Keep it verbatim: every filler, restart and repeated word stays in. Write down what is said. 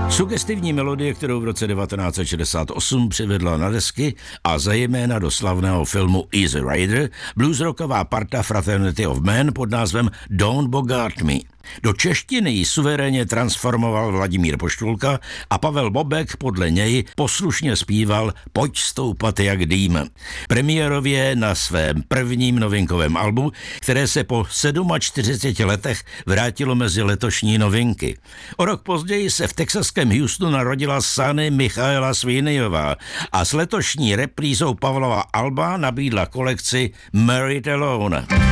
Sugestivní melodie, kterou v roce devatenáct set šedesát osm přivedla na desky a zejména do slavného filmu Easy Rider bluesrocková parta Fraternity of Man pod názvem Don't Bogart Me. Do češtiny ji suverénně transformoval Vladimír Poštulka a Pavel Bobek podle něj poslušně zpíval Pojď stoupat jak dým. Premiérově na svém prvním novinkovém albu, které se po čtyřiceti sedmi letech vrátilo mezi letošní novinky. O rok později se v texaském Houstonu narodila Sunny Michaela Svinijová a s letošní reprízou Pavlova alba nabídla kolekci Married Alone.